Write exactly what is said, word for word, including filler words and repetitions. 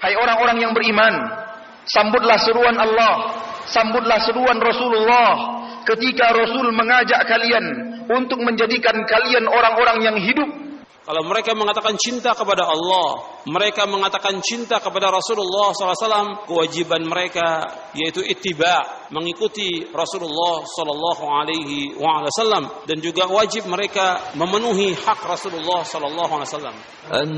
Hai orang-orang yang beriman, sambutlah seruan Allah, sambutlah seruan Rasulullah ketika Rasul mengajak kalian untuk menjadikan kalian orang-orang yang hidup. Kalau mereka mengatakan cinta kepada Allah, mereka mengatakan cinta kepada Rasulullah sallallahu alaihi wasallam, kewajiban mereka yaitu ittiba, mengikuti Rasulullah sallallahu alaihi wasallam, dan juga wajib mereka memenuhi hak Rasulullah sallallahu alaihi wasallam.